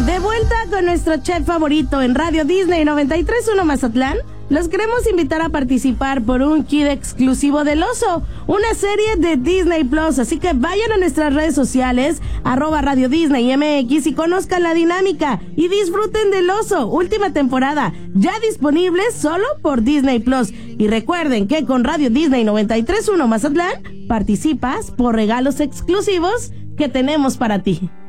De vuelta con nuestro chef favorito en Radio Disney 93.1 Mazatlán. Los queremos invitar a participar por un kit exclusivo del Oso, una serie de Disney Plus. Así que vayan a nuestras redes sociales, @Radio Disney MX, y conozcan la dinámica y disfruten del Oso, última temporada, ya disponible solo por Disney Plus. Y recuerden que con Radio Disney 93.1 Mazatlán participas por regalos exclusivos que tenemos para ti.